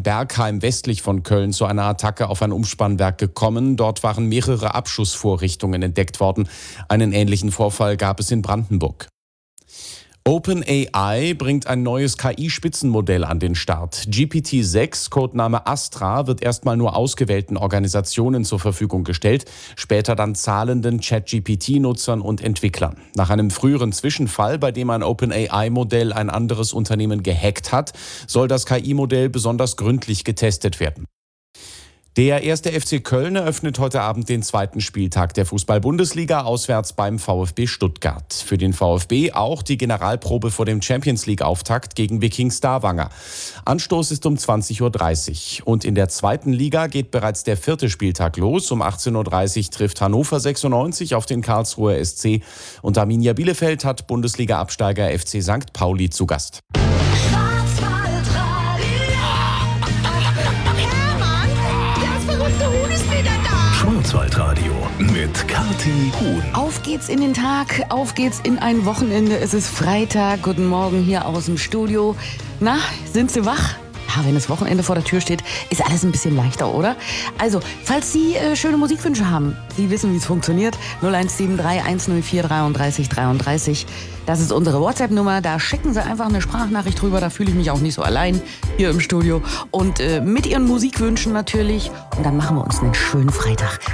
Bergheim westlich von Köln zu einer Attacke auf ein Umspannwerk gekommen. Dort waren mehrere Abschussvorrichtungen entdeckt worden. Einen ähnlichen Vorfall gab es in Brandenburg. OpenAI bringt ein neues KI-Spitzenmodell an den Start. GPT-6, Codename Astra, wird erstmal nur ausgewählten Organisationen zur Verfügung gestellt, später dann zahlenden ChatGPT-Nutzern und Entwicklern. Nach einem früheren Zwischenfall, bei dem ein OpenAI-Modell ein anderes Unternehmen gehackt hat, soll das KI-Modell besonders gründlich getestet werden. Der 1. FC Köln eröffnet heute Abend den zweiten Spieltag der Fußball-Bundesliga auswärts beim VfB Stuttgart. Für den VfB auch die Generalprobe vor dem Champions-League-Auftakt gegen Wiking Stavanger. Anstoß ist um 20.30 Uhr. Und in der zweiten Liga geht bereits der 4. Spieltag los. Um 18.30 Uhr trifft Hannover 96 auf den Karlsruher SC. Und Arminia Bielefeld hat Bundesliga-Absteiger FC St. Pauli zu Gast. Schwarzwaldradio mit Kathi Huhn. Auf geht's in den Tag, auf geht's in ein Wochenende. Es ist Freitag. Guten Morgen hier aus dem Studio. Na, sind Sie wach? Ja, wenn das Wochenende vor der Tür steht, ist alles ein bisschen leichter, oder? Also, falls Sie schöne Musikwünsche haben, Sie wissen, wie es funktioniert, 0173 104 33 33. Das ist unsere WhatsApp-Nummer. Da schicken Sie einfach eine Sprachnachricht rüber. Da fühle ich mich auch nicht so allein hier im Studio. Und mit Ihren Musikwünschen natürlich. Und dann machen wir uns einen schönen Freitag.